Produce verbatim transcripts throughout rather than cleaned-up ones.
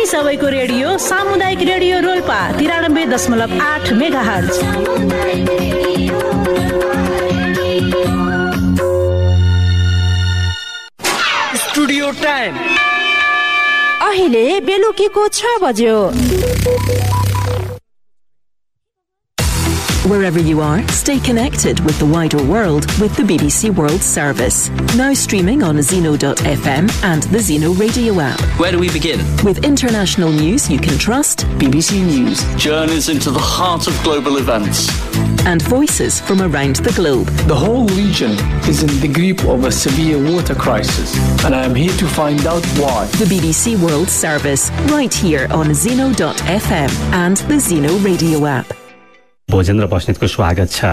सबैको रेडियो सामुदायिक रेडियो रोल्पा तिरानब्बे दशमलव आठ मेगाहर्ज। स्टुडियो टाइम अहिले बेलुकीको छ बज्यो। Wherever you are, stay connected with the wider world with the B B C World Service. Now streaming on zeno dot f m and the Zeno radio app. Where do we begin? With international news you can trust, B B C News. Journeys into the heart of global events. And voices from around the globe. The whole region is in the grip of a severe water crisis, and I am here to find out why. The B B C World Service, right here on zeno dot f m and the Zeno radio app. Bhojendra बस्नेतको स्वागत छ।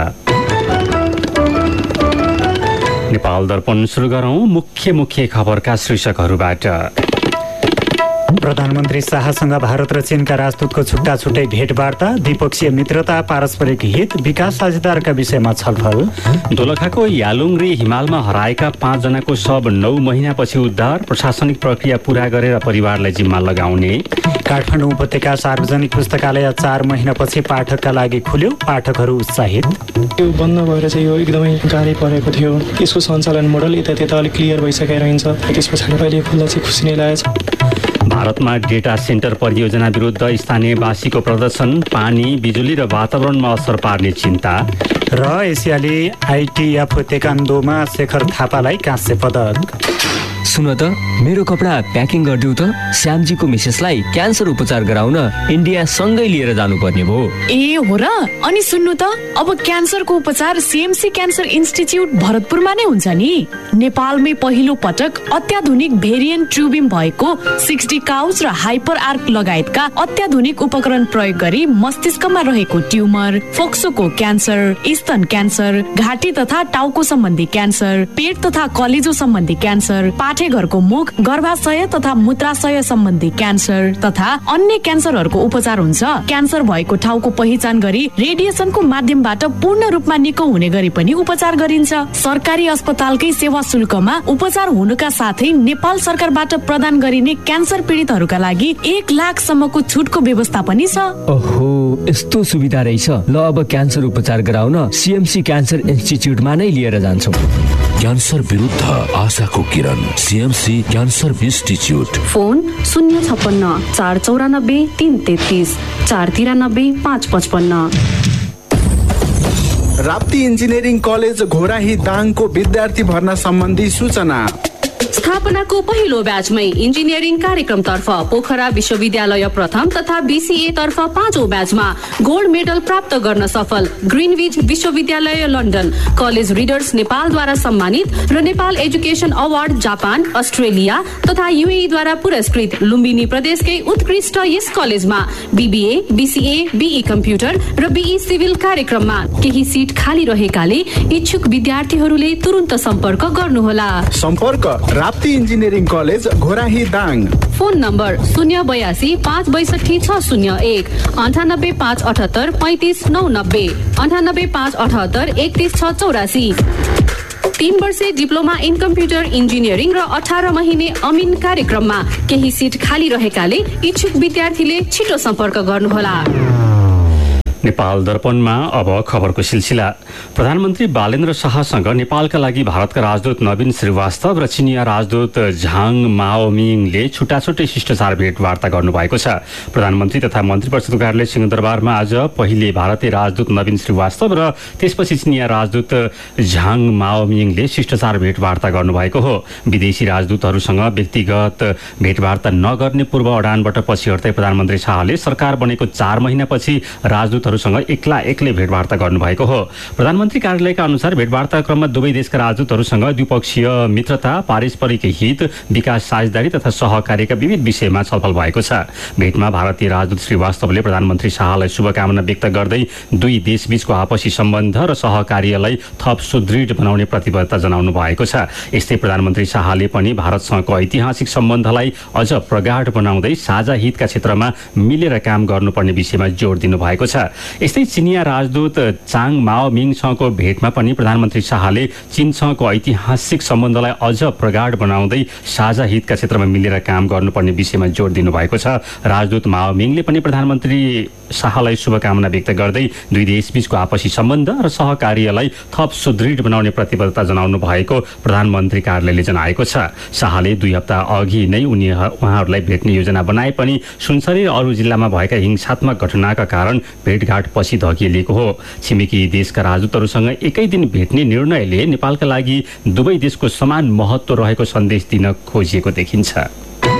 नेपाल दर्पण सुरु गरौं मुख्य मुख्य खबरका शीर्षकहरूबाट। प्रधानमन्त्री शाहसँग भारत र चीनका राजदूतको छुट्टा छुट्टै भेटवार्ता, द्विपक्षीय मित्रता, पारस्परिक हित, विकास साझेदारका विषयमा छलफल। दोलखाको यालुङ रे हिमालमा हराएका पाँच जनाको शव नौ महिनापछि उद्धार, प्रशासनिक प्रक्रिया पूरा गरेर परिवारलाई जिम्मा लगाउने। काठमाडौँ उपत्यका सार्वजनिक पुस्तकालय चार महिनापछि पाठकका लागि खुल्यो, पाठकहरू उत्साहित। यो बन्द भएर चाहिँ यो एकदमै गाह्रै परेको थियो, यसको सञ्चालन मोडल यता त्यता अलिक क्लियर भइसकेर रहन्छ, त्यस पछाडि अहिले खुल्दा चाहिँ खुसी नै लागेछ। भारतमा डेटा सेन्टर परियोजना विरुद्ध स्थानीयवासीको प्रदर्शन, पानी, बिजुली र वातावरणमा असर पार्ने चिन्ता। र एसियाली आइटिएफ तेक्वान्डोमा शेखर थापालाई काँस्य पदक। सुन त मेरो कपडा प्याकिङ गरिदिउ त, श्यामजीको मिसेसलाई क्यान्सर उपचार गराउन इन्डिया सँगै लिएर जानुपर्ने भयो। ए हो र, अनि सुन्नु त अब क्यान्सरको उपचार सीएमसी क्यान्सर इन्स्टिच्युट भरतपुरमा नै हुन्छ नि। नेपालमै पहिलो पटक अत्याधुनिक भेरिएन्ट ट्युबिम भएको सिक्सटी काउच र हाइपर आर्क लगायतका अत्याधुनिक उपकरण प्रयोग गरी मस्तिष्कमा रहेको ट्युमर, फोक्सोको क्यान्सर, स्तन क्यान्सर, घाँटी तथा टाउको सम्बन्धी क्यान्सर, पेट तथा कलेजो सम्बन्धी क्यान्सर, पाठेघरको मुख, गर्भाशय तथा मूत्राशय सम्बन्धी क्यान्सर तथा अन्य क्यान्सरहरूको उपचार हुन्छ। क्यान्सर भएको ठाउँको पहिचान गरी रेडिएसनको माध्यमबाट पूर्ण रूपमा निको हुने गरी पनि उपचार गरिन्छ। सरकारी अस्पतालकै सेवा शुल्कमा उपचार हुनुका साथै नेपाल सरकारबाट प्रदान गरिने क्यान्सर पीडितहरूका लागि एक लाख सम्मको छुटको व्यवस्था पनि छ। ओहो, यस्तो सुविधा रहेछ। ल अब क्यान्सर उपचार गराउन सीएमसी क्यान्सर इन्स्टिच्युटमा नै लिएर जान्छौँ। क्यान्सर विरुद्ध आशाको किरण, सीएमसी क्यान्सर इन्स्टिच्युट। फोन शून्य छप्पन्न चार चौरानब्बे तीन तेत्तिस चार तिरानब्बे पाँच पचपन्न। राप्ती इन्जिनियरिङ कलेज घोराही दाङको विद्यार्थी भर्ना सम्बन्धी सूचना। स्थापनाको पहिलो ब्याचमै इन्जिनियरिङ कार्यक्रमतर्फ पोखरा विश्वविद्यालय प्रथम तथा बीसीए तर्फ पाँचौं ब्याचमा गोल्ड मेडल प्राप्त गर्न सफल ग्रिनविच विश्वविद्यालय लन्डन, कलेज रिडर्स नेपालद्वारा सम्मानित र Nepal education award Japan, Australia तथा युएई द्वारा पुरस्कृत लुम्बिनी प्रदेशकै उत्कृष्ट यस कलेजमा बीबीए, बीसीए, बीई कम्प्युटर र बीई सिभिल कार्यक्रममा केही सिट खाली रहेकाले इच्छुक विद्यार्थीहरूले तुरुन्त सम्पर्क गर्नुहोला। सम्पर्क Rapti engineering college Ghorahi Dang. Phone number शून्य बयासी पाँच बैसठी छ शून्य एक अन्ठानब्बे पाँच अठहत्तर पैँतिस नौ नब्बे अन्ठानब्बे पाँच अठहत्तर एकतिस छ चौरासी। तीन वर्षे डिप्लोमा इन कम्प्युटर इन्जिनियरिङ र अठार महिने अमिन कार्यक्रममा केही सिट खाली रहेकाले इच्छुक विद्यार्थीले छिटो सम्पर्क गर्नुहोला। नेपाल दर्पणमा अब खबरको सिलसिला। प्रधानमन्त्री बालेन्द्र शाहसँग नेपालका लागि भारतका राजदूत नवीन श्रीवास्तव र चिनिया राजदूत झाङ माओमिङले छुट्टा छुट्टै शिष्टाचार भेटवार्ता गर्नुभएको छ। प्रधानमन्त्री तथा मन्त्री परिषदको कार्यालय सिंहदरबारमा आज पहिले भारतीय राजदूत नवीन श्रीवास्तव र त्यसपछि चिनिया राजदूत झाङ माओमिङले शिष्टाचार भेटवार्ता गर्नुभएको हो। विदेशी राजदूतहरूसँग व्यक्तिगत भेटवार्ता नगर्ने पूर्व अडानबाट पछि हट्दै प्रधानमन्त्री शाहले सरकार बनेको चार महिनापछि राजदूत सँग एक्ला एक्लै भेटवार्ता गर्नुभएको हो। प्रधानमन्त्री कार्यालयका अनुसार भेटवार्ता क्रममा दुवै देशका राजदूतहरूसँग द्विपक्षीय मित्रता, पारस्परिक हित, विकास साझेदारी तथा सहकार्यका विविध विषयमा छलफल भएको छ। भेटमा भारतीय राजदूत श्रीवास्तवले प्रधानमन्त्री शाहलाई शुभकामना व्यक्त गर्दै दुई देशबीचको आपसी सम्बन्ध र सहकार्यलाई थप सुदृढ बनाउने प्रतिबद्धता जनाउनु भएको छ। यस्तै प्रधानमन्त्री शाहले पनि भारतसँगको ऐतिहासिक सम्बन्धलाई अझ प्रगाढ बनाउँदै साझा हितका क्षेत्रमा मिलेर काम गर्नुपर्ने विषयमा जोड दिनु भएको छ। यस्तै चिनिया राजदूत चाङ माओ मिङसँगको भेटमा पनि प्रधानमन्त्री शाहले चीनसँगको ऐतिहासिक सम्बन्धलाई अझ प्रगाढ बनाउँदै साझा हितका क्षेत्रमा मिलेर काम गर्नुपर्ने विषयमा जोड दिनुभएको छ। राजदूत माओ मिङले पनि प्रधानमन्त्री शाहलाई शुभकामना व्यक्त गर्दै दुई देशबीचको आपसी सम्बन्ध र सहकार्यलाई थप सुदृढ बनाउने प्रतिबद्धता जनाउनु भएको प्रधानमन्त्री कार्यालयले जनाएको छ। शाहले दुई हप्ता अघि नै उनी उहाँहरूलाई भेट्ने योजना बनाए पनि सुनसरी र अरू जिल्लामा भएका हिंसात्मक घटनाका कारण भेटघाट पछि धकिएको हो। छिमेकी देशका राजदूतहरूसँग एकै दिन भेट्ने निर्णयले नेपालका लागि दुवै देशको समान महत्त्व रहेको सन्देश दिन खोजिएको देखिन्छ।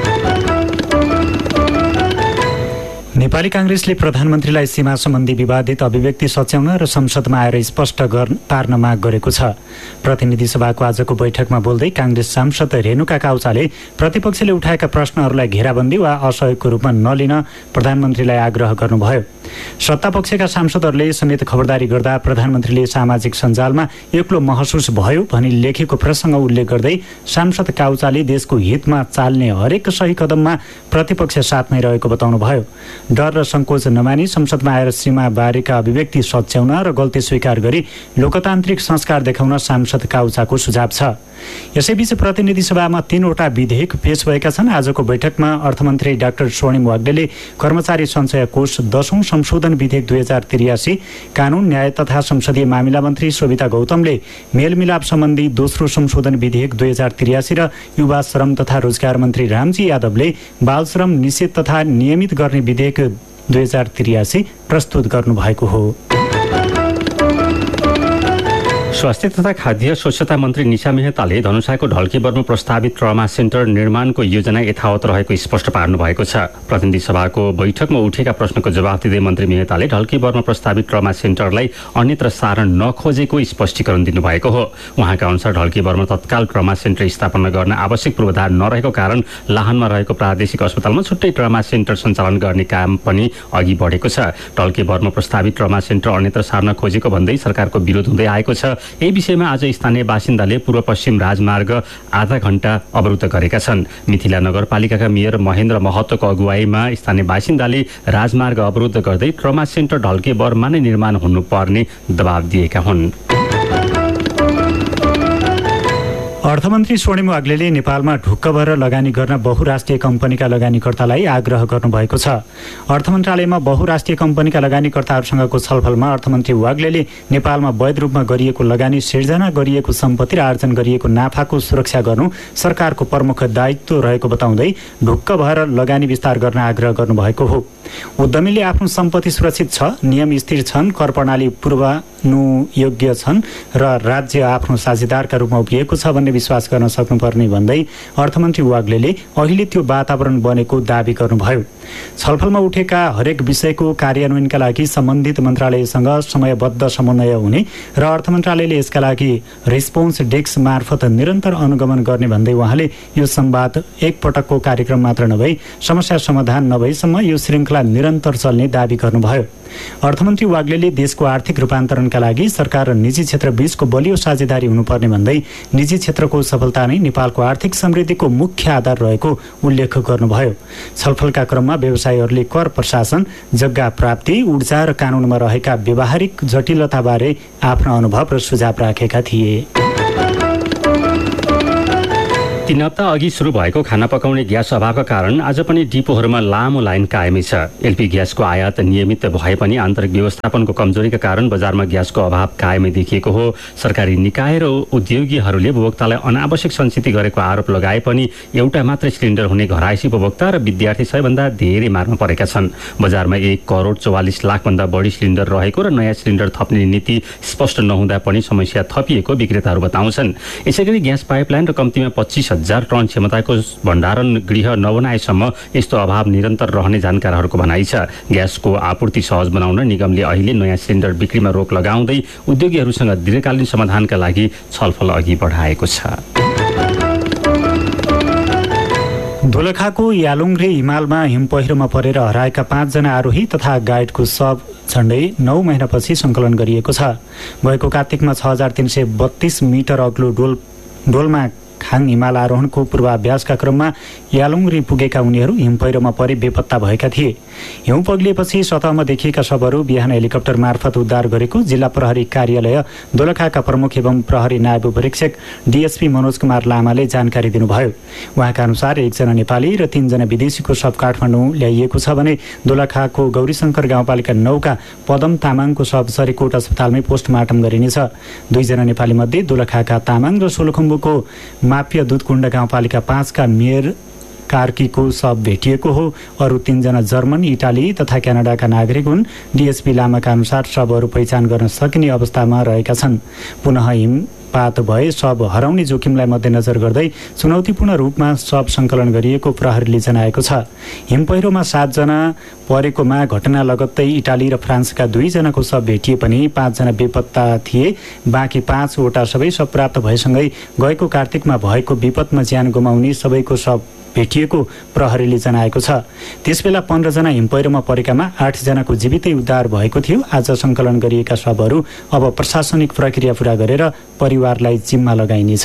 नेपाली कांग्रेसले प्रधानमन्त्रीलाई सीमा सम्बन्धी विवादित अभिव्यक्ति सच्याउन र संसदमा आएर स्पष्ट पार्न माग गरेको छ। प्रतिनिधि सभाको आजको बैठकमा बोल्दै कांग्रेस सांसद रेणुका काउचाले प्रतिपक्षले उठाएका प्रश्नहरूलाई घेराबन्दी वा असहयोगको रूपमा नलिन प्रधानमन्त्रीलाई आग्रह गर्नुभयो। सत्तापक्षका सांसदहरूले समेत खबरदारी गर्दा प्रधानमन्त्रीले सामाजिक सञ्जालमा एक्लो महसुस भयो भनी लेखेको प्रसङ्ग उल्लेख गर्दै सांसद काउचाले देशको हितमा चाल्ने हरेक सही कदममा प्रतिपक्ष साथमै रहेको बताउनुभयो। डर र संकोच नमानी संसदमा आएर सीमा बारेका अभिव्यक्ति सच्याउन र गल्ती स्वीकार गरी लोकतान्त्रिक संस्कार देखाउन सांसद काउचाको सुझाव छ। यसैबीच प्रतिनिधि सभामा तीनवटा विधेयक पेश भएका छन्। आजको बैठकमा अर्थमन्त्री डाक्टर स्वर्णिम वाग्लेले कर्मचारी सञ्चय कोष दशौं संशोधन विधेयक दुई हजार त्रियासी, कानून न्याय तथा संसदीय मामिला मन्त्री शोभिता गौतमले मेलमिलाप सम्बन्धी दोस्रो संशोधन विधेयक दुई हजार त्रियासी र युवा श्रम तथा रोजगार मन्त्री रामजी यादवले बाल श्रम निषेध तथा नियमित गर्ने विधेयक दुई हजार त्रियासी प्रस्तुत गर्नुभएको हो। स्वास्थ्य तथा खाद्य स्वच्छता मन्त्री निशा मेहताले धनुषाको ढल्केबरमा प्रस्तावित ट्रमा सेन्टर निर्माणको योजना यथावत रहेको स्पष्ट पार्नु भएको छ। प्रतिनिधि सभाको बैठकमा उठेका प्रश्नको जवाफ दिँदै मन्त्री मेहताले ढल्केबरमा प्रस्तावित ट्रमा सेन्टरलाई अन्यत्र सारण नखोजेको स्पष्टीकरण दिनुभएको हो। उहाँका अनुसार ढल्केबरमा तत्काल ट्रमा सेन्टर स्थापना गर्न आवश्यक पूर्वाधार नरहेको कारण लाहानमा रहेको प्रादेशिक अस्पतालमा छुट्टै ट्रमा सेन्टर सञ्चालन गर्ने काम पनि अघि बढेको छ। ढल्केबरमा प्रस्तावित ट्रमा सेन्टर अन्यत्र सार्न खोजेको भन्दै सरकारको विरोध हुँदै आएको छ। यही विषयमा आज स्थानीय बासिन्दाले पूर्व पश्चिम राजमार्ग आधा घण्टा अवरुद्ध गरेका छन्। मिथिला नगरपालिकाका मेयर महेन्द्र महतोको अगुवाईमा स्थानीय बासिन्दाले राजमार्ग अवरुद्ध गर्दै ट्रमा सेन्टर ढल्केबरमा नै निर्माण हुनुपर्ने दबाब दिएका हुन्। अर्थमन्त्री स्वर्णिम वाग्लेले नेपालमा ढुक्क भएर लगानी गर्न बहुराष्ट्रिय कम्पनीका लगानीकर्तालाई आग्रह गर्नुभएको छ। अर्थ मन्त्रालयमा बहुराष्ट्रिय कम्पनीका लगानीकर्ताहरूसँगको छलफलमा अर्थमन्त्री वाग्लेले नेपालमा वैध रूपमा गरिएको लगानी, सिर्जना गरिएको सम्पत्ति र आर्जन गरिएको नाफाको सुरक्षा गर्नु सरकारको प्रमुख दायित्व रहेको बताउँदै ढुक्क भएर लगानी विस्तार गर्न आग्रह गर्नुभएको हो। उद्यमीले आफ्नो सम्पत्ति सुरक्षित छ, नियम स्थिर छन्, कर प्रणाली पूर्वानुयोग्य छन् र राज्य आफ्नो साझेदारका रूपमा उभिएको छ भन्ने विश्वास गर्न सक्नुपर्ने भन्दै अर्थमन्त्री वाग्लेले अहिले त्यो वातावरण बनेको दावी गर्नुभयो। छलफलमा उठेका हरेक विषयको कार्यान्वयनका लागि सम्बन्धित मन्त्रालयसँग समयबद्ध समन्वय हुने र अर्थ मन्त्रालयले यसका लागि रेस्पोन्स डेस्क मार्फत निरन्तर अनुगमन गर्ने भन्दै उहाँले यो संवाद एकपटकको कार्यक्रम मात्र नभई समस्या समाधान नभएसम्म यो श्रृङ्खला निरन्तर चल्ने दावी गर्नुभयो। अर्थमन्त्री वाग्लेले देशको आर्थिक रूपान्तरणका लागि सरकार र निजी क्षेत्र बीचको बलियो साझेदारी हुनुपर्ने भन्दै निजी क्षेत्रको सफलता नै नेपालको आर्थिक समृद्धिको मुख्य आधार रहेको उल्लेख गर्नुभयो। छलफलका क्रममा व्यवसायीहरूले कर प्रशासन, जग्गा प्राप्ति, ऊर्जा र कानूनमा रहेका व्यावहारिक जटिलताबारे आफ्ना अनुभव र सुझाव राखेका थिए। तीन हप्ता अघि सुरु भएको खाना पकाउने ग्यास अभावका कारण आज पनि डिपोहरूमा लामो लाइन कायमै छ। एलपी ग्यासको आयात नियमित भए पनि आन्तरिक व्यवस्थापनको कमजोरीका कारण बजारमा ग्यासको अभाव कायमै देखिएको हो। सरकारी निकाय र उद्योगीहरूले उपभोक्तालाई अनावश्यक सञ्चित गरेको आरोप लगाए पनि एउटा मात्र सिलिन्डर हुने घरायसी उपभोक्ता र विद्यार्थी सबैभन्दा धेरै मारमा परेका छन्। बजारमा एक करोड चौवालिस लाखभन्दा बढी सिलिन्डर रहेको र नयाँ सिलिन्डर थप्ने नीति स्पष्ट नहुँदा पनि समस्या थपिएको विक्रेताहरू बताउँछन्। यसैगरी ग्यास पाइपलाइन र कम्तीमा पच्चिस हजार टन क्षमताको भण्डारण गृह नबनाएसम्म यस्तो अभाव निरन्तर रहने जानकारहरूको भनाइ छ। ग्यासको आपूर्ति सहज बनाउन निगमले अहिले नयाँ सिलिन्डर बिक्रीमा रोक लगाउँदै उद्योगीहरूसँग दीर्घकालीन समाधानका लागि छलफल अघि बढाएको छ। दोलखाको यालुङ्ग्रे हिमालमा हिमपहिरोमा परेर हराएका पाँचजना आरोही तथा गाइडको शव झण्डै नौ महिनापछि सङ्कलन गरिएको छ। गएको कार्तिकमा छ हजार तीन सय बत्तीस मिटर अग्लो डोल डोलमा खाङ हिमाल आरोहणको पूर्वाभ्यासका क्रममा यालुङरी पुगेका उनीहरू हिम पहिरोमा परि बेपत्ता भएका थिए। हिउँ पग्लिएपछि सतहमा देखिएका शवहरू बिहान हेलिकप्टर मार्फत उद्धार गरेको जिल्ला प्रहरी कार्यालय दोलखाका प्रमुख एवं प्रहरी नायब उपरीक्षक डीएसपी मनोज कुमार लामाले जानकारी दिनुभयो। उहाँका अनुसार एकजना नेपाली र तीनजना विदेशीको शव काठमाडौँ ल्याइएको छ भने दोलखाको गौरीशंकर गाउँपालिका नौका पदम तामाङको शव सरीकोट अस्पतालमै पोस्टमार्टम गरिनेछ। दुईजना नेपाली मध्ये दोलखाका तामाङ र सोलुखुम्बुको मापिया दुधकुण्ड गाउँपालिका पाँचका मेयर कार्कीको शव भेटिएको हो। अरू तीनजना जर्मन, इटाली तथा क्यानाडाका नागरिक हुन्। डीएसपी लामाका अनुसार शवहरू पहिचान गर्न सकिने अवस्थामा रहेका छन्। पुनः हिमपात भए शव हराउने जोखिमलाई मध्यनजर गर्दै चुनौतीपूर्ण रूपमा शव सङ्कलन गरिएको प्रहरीले जनाएको छ। हिम पहिरोमा सातजना परेकोमा घटना लगत्तै इटाली र फ्रान्सका दुईजनाको शव भेटिए पनि पाँचजना बेपत्ता थिए। बाँकी पाँचवटा सबै शव प्राप्त भएसँगै गएको कार्तिकमा भएको विपदमा ज्यान गुमाउने सबैको शव भेटिएको प्रहरीले जनाएको छ। त्यसबेला पन्ध्रजना हिम पहिरोमा परेकामा आठजनाको जीवितै उद्धार भएको थियो। आज सङ्कलन गरिएका शवहरू अब प्रशासनिक प्रक्रिया पूरा गरेर परिवारलाई जिम्मा लगाइनेछ।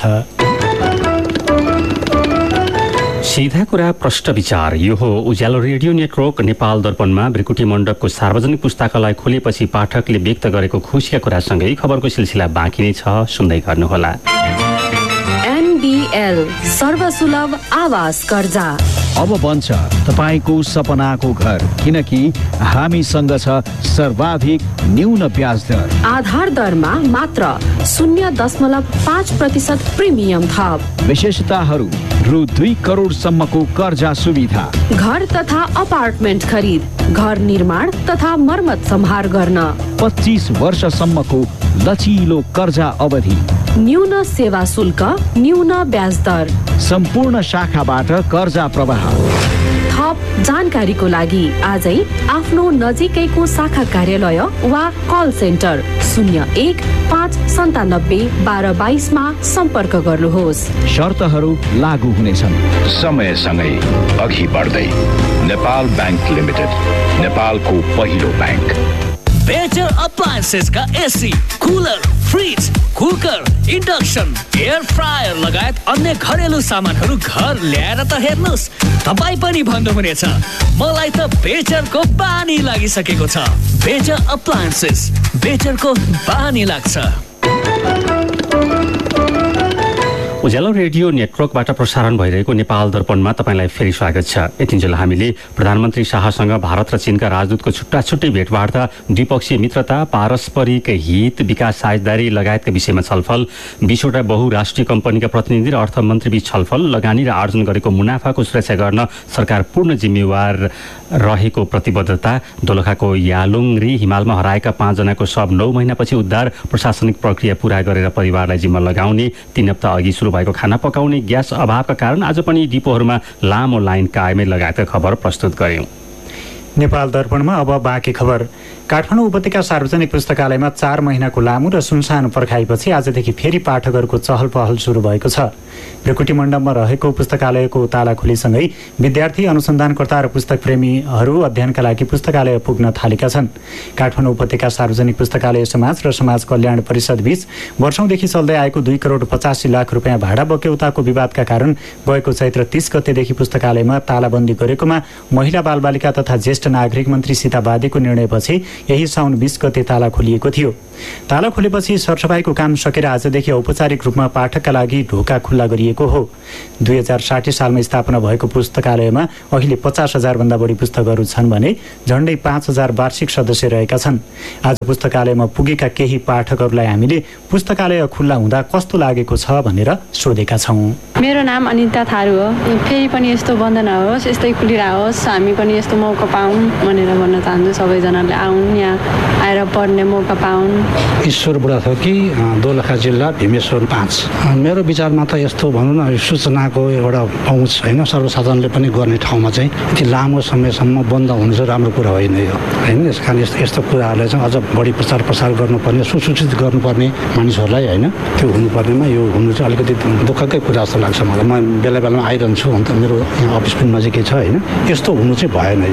सीधा कुरा प्रष्ट विचार, यो हो उज्यालो रेडियो नेटवर्क नेपाल दर्पणमा ब्रिकुटी मण्डपको सार्वजनिक पुस्तकालय खोलेपछि पाठकले व्यक्त गरेको खुसीका कुरासँगै खबरको सिलसिला बाँकी नै छ, सुन्दै गर्नुहोला। एनबीएल सर्वसुलभ आवास कर्जा अब बन्छ तपाईको सपनाको घर, किनकि हामीसँग छ सर्वाधिक न्यून ब्याज दर। आधार दरमा मात्र शून्य दशमलव पाँच प्रतिशत प्रिमियम थप। विशेषताहरू रु दुई करोडसम्मको कर्जा सुविधा। घर तथा अपार्टमेन्ट खरिद, घर निर्माण तथा मर्मत सम्हार गर्न पच्चीस वर्षसम्मको लचिलो कर्जा अवधि। न्यून सेवा शुल्क, न्यून ब्याज दर। सम्पूर्ण शाखाबाट कर्जा प्रवाह। थप जानकारीको लागि आजै आफ्नो नजिकैको शाखा कार्यालय वा कल सेन्टर शून्य एक पाँच सन्तानब्बे बाह्र बाइसमा सम्पर्क गर्नुहोस्। शर्तहरू लागू हुनेछन्। समयसँगै अघि बढ्दै नेपाल ब्याङ्क लिमिटेड, नेपालको पहिलो ब्याङ्क। बेटर अप्लायन्सेस का AC, cooler, fridge, cooker, induction, air fryer लगायत अन्य घरेलु सामानहरू घर ल्याएर त हेर्नुहोस्, तपाईँ पनि भन्नुहुनेछ मलाई त बेटरको बानी लागिसकेको छ। बेटर अप्लायन्सेस, बेटरको बानी लाग्छ। उज्यालो रेडियो नेटवर्कबाट प्रसारण भइरहेको नेपाल दर्पणमा तपाईँलाई फेरि स्वागत छ। यतिन्जेल हामीले प्रधानमन्त्री शाहसँग भारत र चीनका राजदूतको छुट्टा छुट्टै भेटवार्ता, द्विपक्षीय मित्रता, पारस्परिक हित, विकास साझेदारी लगायतका विषयमा छलफल, बीसवटा बहुराष्ट्रिय कम्पनीका प्रतिनिधि र अर्थमन्त्रीबीच छलफल, लगानी र आर्जन गरेको मुनाफाको सुरक्षा गर्न सरकार पूर्ण जिम्मेवार रहेको प्रतिबद्धता, दोलखाको यालुङरी हिमालमा हराएका पाँचजनाको शव नौ महिनापछि उद्धार, प्रशासनिक प्रक्रिया पूरा गरेर परिवारलाई जिम्मा लगाउने, तीन हप्ता अघि सुरु भएको खाना पकाउने ग्यास अभावका कारण आज पनि डिपोहरूमा लामो लाइन कायमै लगायतका खबर प्रस्तुत गर्यौं। नेपाल दर्पणमा अब बाँकी खबर। काठमाडौँ उपत्यका सार्वजनिक पुस्तकालयमा चार महिनाको लामो र सुनसान पर्खाइपछि आजदेखि फेरि पाठकहरूको चहल पहल सुरु भएको छ। ब्रिकुटी मण्डपमा रहेको पुस्तकालयको ताला खुलीसँगै विद्यार्थी, अनुसन्धानकर्ता र पुस्तक प्रेमीहरू अध्ययनका लागि पुस्तकालय पुग्न थालेका छन्। काठमाडौँ उपत्यका सार्वजनिक पुस्तकालय समाज र समाज कल्याण परिषद बीच वर्षौंदेखि चल्दै आएको दुई करोड पचासी लाख रुपियाँ भाडा बक्यौताको विवादका कारण गएको चैत्र तीस गतेदेखि पुस्तकालयमा तालाबन्दी गरेकोमा महिला बालबालिका तथा ज्येष्ठ नागरिक मन्त्री सीता बादेको निर्णयपछि यही साउन बीस गते ताला खोलिएको थियो। ताला खोलेपछि सरसफाईको काम सकेर आजदेखि औपचारिक रूपमा पाठकका लागि ढोका खुल्ला गरिएको हो। दुई हजार साठी सालमा स्थापना भएको पुस्तकालयमा अहिले पचास हजार भन्दा बढी पुस्तकहरू छन् भने झण्डै पाँच हजार वार्षिक सदस्य रहेका छन्। आज पुस्तकालयमा पुगेका केही पाठकहरूलाई हामीले पुस्तकालय खुल्ला हुँदा कस्तो लागेको छ भनेर सोधेका छौँ। मेरो नाम अनिता थारू हो। फेरि पनि यस्तो बन्द नहोस्, यस्तै खुलिरहोस्, हामी पनि यस्तो मौका पाऊँ भनेर भन्न चाहन्छु। सबैजनाले आउन्, यहाँ आएर पढ्ने मौका पाउन्। ईश्वर बुढाथोकी, दोलखा जिल्ला, भीमेश्वर पाँच। मेरो विचारमा त यस्तो भनौँ न, सूचनाको एउटा पहुँच होइन, सर्वसाधारणले पनि गर्ने ठाउँमा चाहिँ यति लामो समयसम्म बन्द हुनु चाहिँ राम्रो कुरा होइन यो होइन। यस कारण यस्तो यस्तो कुराहरूलाई चाहिँ अझ बढी प्रचार प्रसार गर्नुपर्ने, सुसूचित गर्नुपर्ने मानिसहरूलाई होइन, त्यो हुनुपर्नेमा यो हुनु चाहिँ अलिकति दुःखकै कुरा जस्तो लाग्छ मलाई। म बेला बेलामा आइरहन्छु, अन्त मेरो यहाँ अफिस पनि नजिकै छ होइन। यस्तो हुनु चाहिँ भएन। यो पुस्तकालय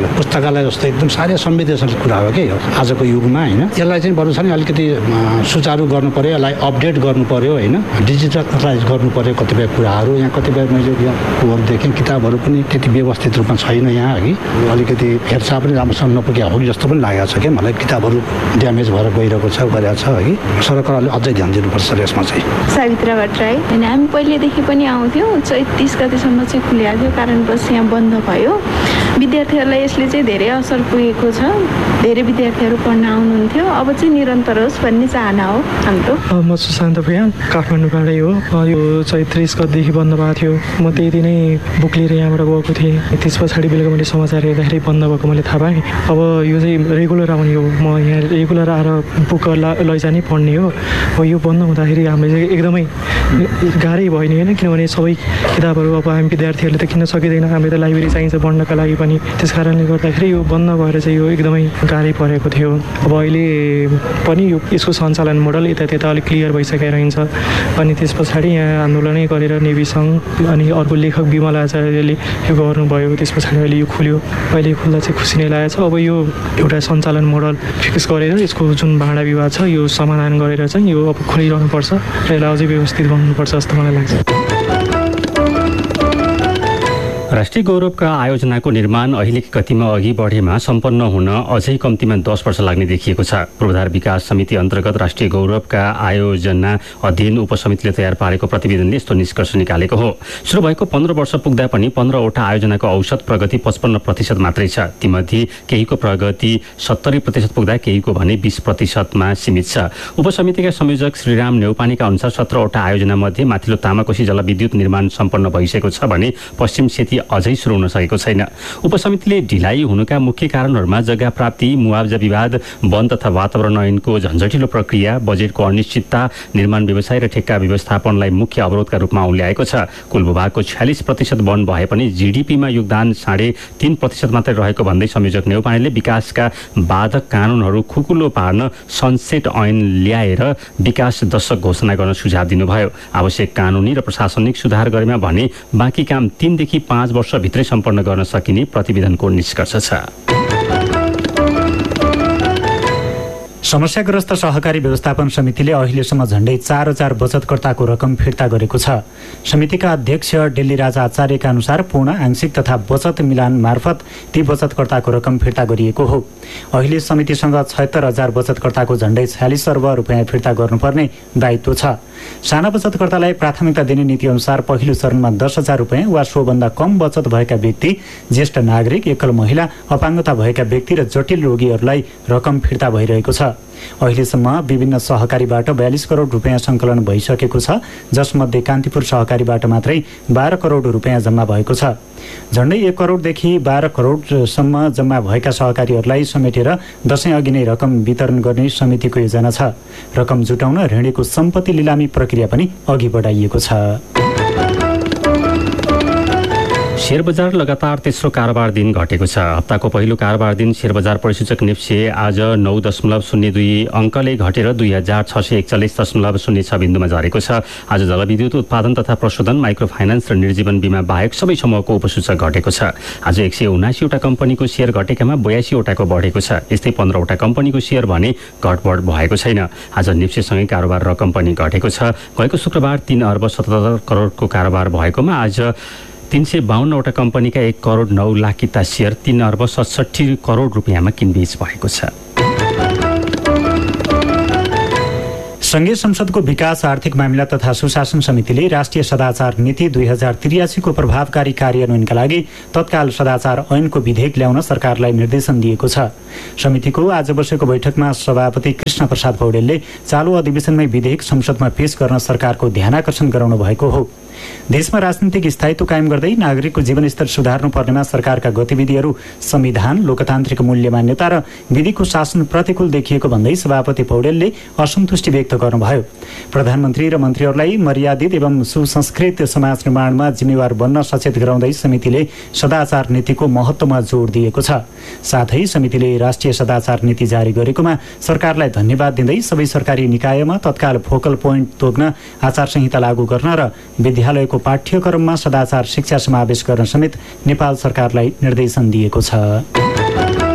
शौचालय जस्तो एकदम साह्रै संवेदनशील कुरा हो कि आजको युगमा होइन। यसलाई चाहिँ बरु छ नि अलिकति सुचारू गर्नु पर्यो, यसलाई अपडेट गर्नु पर्यो होइन, डिजिटलाइज गर्नु पर्यो कतिपय कुराहरू। यहाँ कतिपय मैले यहाँ देखेँ किताबहरू पनि त्यति व्यवस्थित रूपमा छैन यहाँ अघि, अलिकति हेरचाह पनि राम्रोसँग नपुगेको हो कि जस्तो पनि लागेको छ क्या मलाई। किताबहरू ड्यामेज भएर गइरहेको छ गरेको छ अघि। सरकारले अझै ध्यान दिनुपर्छ यसमा चाहिँ। सावित्रा भट्टराई होइन, हामी पहिलेदेखि पनि आउँथ्यौँ। चैत तिस गतिसम्म चाहिँ खुलिएको थियो, कारणवश यहाँ बन्द भयो। विद्यार्थीहरूलाई यसले चाहिँ धेरै असर पुगेको छ, धेरै विद्यार्थीहरू पढ्न आउनुहुन्थ्यो। अब चाहिँ निरन्तर होस् भन्ने चाहना हो हाम्रो। म सुशान्त भुयाल काठमाडौँबाटै हो। यो चैत त्रिस गतिदेखि बन्द भएको थियो, म त्यही दिनै बुक लिएर यहाँबाट गएको थिएँ। त्यस पछाडि बेलुका मैले समाचार हेर्दाखेरि बन्द भएको मैले थाहा पाएँ। अब यो चाहिँ रेगुलर आउने हो, म यहाँ रेगुलर आएर बुक लैजाने पढ्ने हो। अब यो बन्द हुँदाखेरि हामीले चाहिँ एकदमै गाह्रै भयो नि होइन, किनभने सबै किताबहरू अब हामी विद्यार्थीहरूले त किन्न सकिँदैन, हामीले त लाइब्रेरी चाहिन्छ पढ्नका लागि पनि। त्यस कारणले गर्दाखेरि यो बन्द भएर चाहिँ यो एकदमै गाह्रै परेको थियो। अब अहिले पनि यो यसको सञ्चालन मोडल यता त्यता अलिक क्लियर भइसकेर रहन्छ। अनि त्यस पछाडि यहाँ आन्दोलनै गरेर नेभी सङ्घ अनि अर्को लेखक विमल आचार्यले यो गर्नुभयो। त्यस पछाडि अहिले यो खुल्यो, अहिले खुल्दा चाहिँ खुसी नै लागेको छ। अब यो एउटा सञ्चालन मोडल फिक्स गरेर यसको जुन भाँडा विवाद छ यो समाधान गरेर चाहिँ यो अब खोलिरहनुपर्छ र यसलाई अझै व्यवस्थित गर्नुपर्छ जस्तो मलाई लाग्छ। राष्ट्रिय गौरवका आयोजनाको निर्माण अहिलेको गतिमा अघि बढेमा सम्पन्न हुन अझै कम्तीमा दस वर्ष लाग्ने देखिएको छ। पूर्वाधार विकास समिति अन्तर्गत राष्ट्रिय गौरवका आयोजना अध्ययन उपसमितिले तयार पारेको प्रतिवेदनले यस्तो निष्कर्ष निकालेको हो। सुरु भएको पन्ध्र वर्ष पुग्दा पनि पन्ध्रवटा आयोजनाको औसत प्रगति पचपन्न प्रतिशत मात्रै छ। तीमध्ये केहीको प्रगति सत्तरी प्रतिशत पुग्दा केहीको भने बीस प्रतिशतमा सीमित छ। उपसमितिका संयोजक श्रीराम नेउपानेका अनुसार सत्रवटा आयोजना मध्ये माथिल्लो तामाकोशी जलविद्युत निर्माण सम्पन्न भइसकेको छ भने पश्चिम सेती अझै सुरु हुन सकेको छैन। उपसमितिले ढिलाइ हुनुका मुख्य कारणहरूमा जग्गा प्राप्ति, मुआवजा विवाद, वन तथा वातावरण ऐनको झन्झटिलो प्रक्रिया, बजेटको अनिश्चितता, निर्माण व्यवसाय र ठेक्का व्यवस्थापनलाई मुख्य अवरोधका रूपमा उल्ल्याएको छ। कुल भूभागको छयालिस प्रतिशत वन भए पनि जीडीपीमा योगदान साढे तीन प्रतिशत मात्रै रहेको भन्दै संयोजक नेउपानेले विकासका बाधक कानूनहरू खुकुलो पार्न सनसेट ऐन ल्याएर विकास दशक घोषणा गर्न सुझाव दिनुभयो। आवश्यक कानूनी र प्रशासनिक सुधार गरेमा भने बाँकी काम तीनदेखि पाँच वर्षभित्रै सम्पन्न गर्न सकिने प्रतिवेदनको निष्कर्ष छ। समस्याग्रस्त सहकारी व्यवस्थापन समितिले अहिलेसम्म झण्डै चार हजार बचतकर्ताको रकम फिर्ता गरेको छ। समितिका अध्यक्ष डेली राजा आचार्यका अनुसार पूर्ण, आंशिक तथा बचत मिलान मार्फत ती बचतकर्ताको रकम फिर्ता गरिएको हो। अहिले समितिसँग छयत्तर हजार बचतकर्ताको झण्डै छयालिस अर्ब रुपियाँ फिर्ता गर्नुपर्ने दायित्व छ। साना बचतकर्तालाई प्राथमिकता दिने नीति अनुसार पहिलो चरणमा दस हजार रुपियाँ वा सोभन्दा कम बचत भएका व्यक्ति, ज्येष्ठ नागरिक, एकल महिला, अपाङ्गता भएका व्यक्ति र जटिल रोगीहरूलाई रकम फिर्ता भइरहेको छ। अहिलेसम्म विभिन्न सहकारीबाट बयालिस करोड रुपियाँ सङ्कलन भइसकेको छ, जसमध्ये कान्तिपुर सहकारीबाट मात्रै बाह्र करोड रुपियाँ जम्मा भएको छ। झण्डै एक करोडदेखि बाह्र करोडसम्म जम्मा भएका सहकारीहरूलाई समेटेर दशैं अघि नै रकम वितरण गर्ने समितिको योजना छ। रकम जुटाउन ऋणीको सम्पत्ति लिलामी प्रक्रिया पनि अघि बढाइएको छ। शेयर बजार लगातार तेस्रो कारोबार दिन घटेको छ। हप्ताको पहिलो कारोबार दिन शेयर बजार परिसूचक निफ्से आज नौ दशमलव शून्य दुई अङ्कले घटेर दुई हजार छ सय एकचालिस दशमलव शून्य छ बिन्दुमा झरेको छ। आज जलविद्युत उत्पादन तथा प्रशोधन, माइक्रो फाइनान्स र निर्जीवन बिमा बाहेक सबै समूहको उपसूचक घटेको छ। आज एक सय उनासीवटा कम्पनीको सेयर घटेकामा बयासीवटाको बढेको छ। यस्तै पन्ध्रवटा कम्पनीको सेयर भने घटबढ भएको छैन। आज निफ्सेसँगै कारोबार रकम पनि घटेको छ। गएको शुक्रबार तीन अर्ब सतहत्तर करोडको कारोबार भएकोमा आज तीन सय बाहन्नवटा कम्पनीका एक करोड नौ लाख किता सेयर तीन अर्ब सतसठी करोड रुपियाँमा किनबेच भएको छ। संघीय संसदको विकास, आर्थिक मामिला तथा सुशासन समितिले राष्ट्रिय सदाचार नीति दुई हजार त्रियासीको प्रभावकारी कार्यान्वयनका लागि तत्काल सदाचार ऐनको विधेयक ल्याउन सरकारलाई निर्देशन दिएको छ। समितिको आज बसेको बैठकमा सभापति कृष्ण प्रसाद पौडेलले चालु अधिवेशनमै विधेयक संसदमा पेश गर्न सरकारको ध्यानाकर्षण गराउनु भएको हो। देशमा राजनीतिक स्थायित्व कायम गर्दै नागरिकको जीवनस्तर सुधार्नु पर्नेमा सरकारका गतिविधिहरू संविधान, लोकतान्त्रिक मूल्य मान्यता र विधिको शासन प्रतिकूल देखिएको भन्दै सभापति पौडेलले असन्तुष्टि व्यक्त गर्नुभयो। प्रधानमन्त्री र मन्त्रीहरूलाई मर्यादित एवं सुसंस्कृत समाज निर्माणमा जिम्मेवार बन्न सचेत गराउँदै समितिले सदाचार नीतिको महत्त्वमा जोड दिएको छ। साथै समितिले राष्ट्रिय सदाचार नीति जारी गरेकोमा सरकारलाई धन्यवाद दिँदै सबै सरकारी निकायमा तत्काल फोकल पोइन्ट तोक्न, आचार संहिता लागू गर्न र विद्यालयको पाठ्यक्रममा सदाचार शिक्षा समावेश गर्न समेत नेपाल सरकारलाई निर्देशन दिएको छ।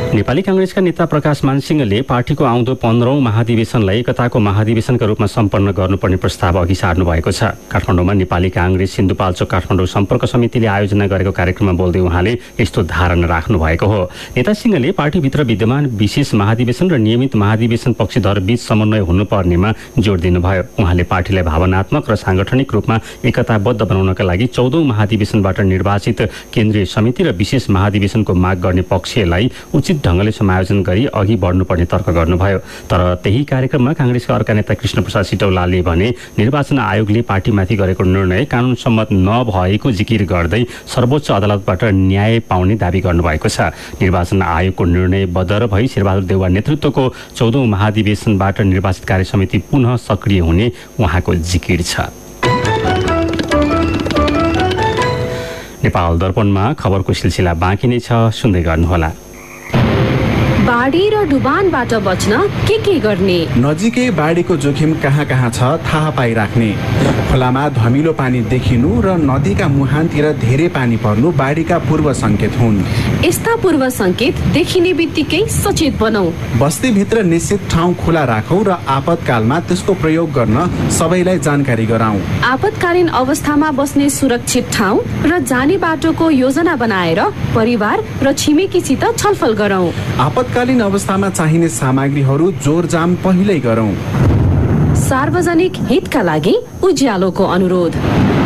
नेपाली कांग्रेसका नेता प्रकाश मानसिंहले पार्टीको आउँदो पन्ध्रौं महाधिवेशनलाई एकताको महाधिवेशनका रूपमा सम्पन्न गर्नुपर्ने प्रस्ताव अघि सार्नु भएको छ। काठमाडौँमा नेपाली कांग्रेस सिन्धुपाल्चोक काठमाडौँ सम्पर्क समितिले आयोजना गरेको कार्यक्रममा बोल्दै उहाँले यस्तो धारणा राख्नु भएको हो। नेता सिंहले पार्टीभित्र विद्यमान विशेष महाधिवेशन र नियमित महाधिवेशन पक्षधर बीच समन्वय हुनुपर्नेमा जोड दिनुभयो। उहाँले पार्टीलाई भावनात्मक र सांगठनिक रूपमा एकताबद्ध बनाउनका लागि चौधौं महाधिवेशनबाट निर्वाचित केन्द्रीय समिति र विशेष महाधिवेशनको माग गर्ने पक्षलाई उचित ढंगले समायोजन गरी अघि बढ्नुपर्ने तर्क गर्नुभयो। तर त्यही कार्यक्रममा कांग्रेसका अर्का नेता कृष्ण प्रसाद सिटौलाले भने निर्वाचन आयोगले पार्टीमाथि गरेको निर्णय कानून सम्मत नभएको जिकिर गर्दै सर्वोच्च अदालतबाट न्याय पाउने दावी गर्नुभएको छ। निर्वाचन आयोगको निर्णय बदर भई शेरबहादुर देउवा नेतृत्वको चौधौं महाधिवेशनबाट निर्वाचित कार्य समिति पुनः सक्रिय हुने उहाँको जिकिर छ। नेपाल दर्पणमा खबरको सिलसिला बाँकी नै छ, सुन्दै गर्नुहोला। बाढी र डुबानबाट बच्न के के गर्ने? नजिकै बाढीको जोखिम कहाँ कहाँ छ थाहा पाइराख्ने। खोलामा धमिलो पानी देखिनु र नदीका मुहानतिर धेरै पानी पर्नु बाढीका पूर्व संकेत हुन्। यस्ता पूर्व संकेत देखिने बित्तिकै सचेत बनौ। बस्तीभित्र निश्चित ठाउँ खुला राखौं र आपतकालमा त्यसको प्रयोग गर्न सबैलाई जानकारी गराउँ। आपतकालीन अवस्थामा बस्ने सुरक्षित ठाउँ र जाने बाटोको योजना बनाएर परिवार र छिमेकीसित छलफल गरौँ। आपतकालीन अवस्थामा चाहिने सामग्रीहरू जोरजाम पहिल्यै गरौँ। सार्वजनिक हितका लागि उज्यालोको अनुरोध।